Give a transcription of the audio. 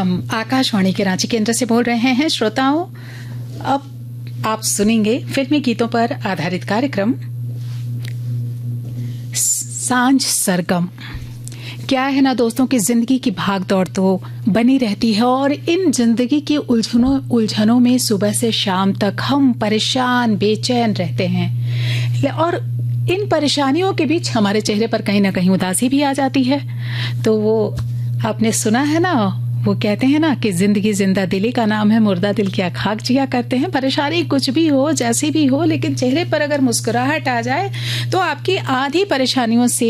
हम आकाशवाणी के रांची केंद्र से बोल रहे हैं। श्रोताओं, अब आप सुनेंगे फिल्मी गीतों पर आधारित कार्यक्रम सांझ सरगम। क्या है ना दोस्तों कि जिंदगी की भागदौड़ तो बनी रहती है और इन जिंदगी की उलझनों में सुबह से शाम तक हम परेशान बेचैन रहते हैं और इन परेशानियों के बीच हमारे चेहरे पर कहीं ना कहीं उदासी भी आ जाती है। तो वो आपने सुना है ना, वो कहते हैं ना कि जिंदगी जिंदा दिली का नाम है, मुर्दा दिल क्या खाक जिया करते हैं। परेशानी कुछ भी हो, जैसी भी हो, लेकिन चेहरे पर अगर मुस्कुराहट आ जाए तो आपकी आधी परेशानियों से